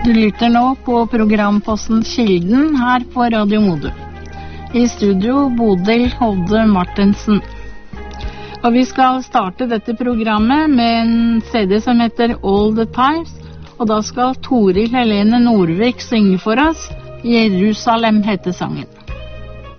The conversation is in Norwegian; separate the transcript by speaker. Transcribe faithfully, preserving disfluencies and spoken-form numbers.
Speaker 1: Du lytter nå på programposten Kilden her på Radio Modum. I studio Bodil Hovde Martensen. Og vi skal starte dette programmet med en C D som heter All the Times, og da skal Toril Helene Nordvik synge for oss. Jerusalem heter sangen.